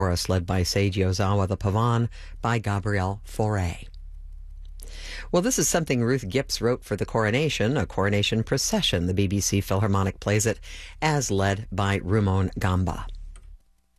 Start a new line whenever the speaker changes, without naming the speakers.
chorus led by Seiji Ozawa, the Pavane by Gabriel Fauré. Well, this is something Ruth Gipps wrote for the coronation, a coronation procession. The BBC Philharmonic plays it as led by Rumon Gamba.